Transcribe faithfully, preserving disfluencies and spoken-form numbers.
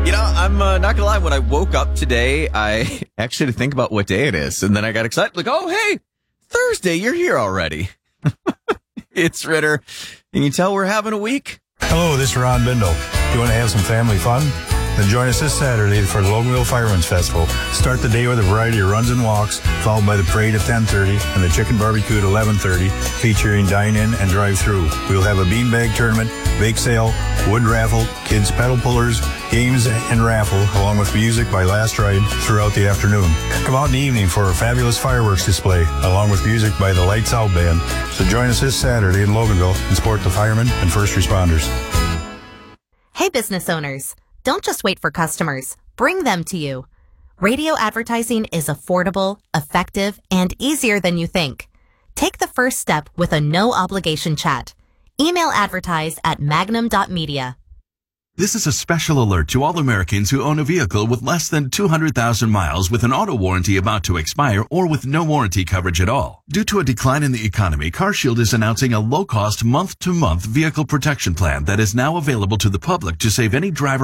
You know, I'm uh, not gonna lie. When I woke up today, I actually had to think about what day it is, and then I got excited. Like, oh, hey, Thursday, you're here already. It's Ritter. Can you tell we're having a week? Hello, this is Ron Bindle. You want to have some family fun? Then join us this Saturday for the Loganville Fireman's Festival. Start the day with a variety of runs and walks, followed by the parade at ten thirty and the chicken barbecue at eleven thirty, featuring dine-in and drive-through. We'll have a beanbag tournament, bake sale, wood raffle, kids pedal pullers, games and raffle, along with music by Last Ride throughout the afternoon. Come out in the evening for a fabulous fireworks display, along with music by the Lights Out Band. So join us this Saturday in Loganville and support the firemen and first responders. Hey, business owners. Don't just wait for customers. Bring them to you. Radio advertising is affordable, effective, and easier than you think. Take the first step with a no-obligation chat. Email advertise at magnum dot media. This is a special alert to all Americans who own a vehicle with less than two hundred thousand miles with an auto warranty about to expire or with no warranty coverage at all. Due to a decline in the economy, CarShield is announcing a low-cost month-to-month vehicle protection plan that is now available to the public to save any driver